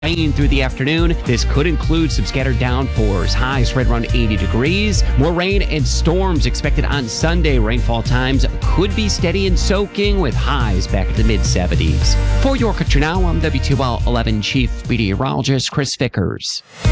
rain through the afternoon. This could include some scattered downpours. Highs right around 80 degrees. More rain and storms expected on Sunday. Rainfall times could be steady and soaking with highs back at the mid-70s. For your Country Now, I'm WTOL 11 Chief Meteorologist Chris Vickers.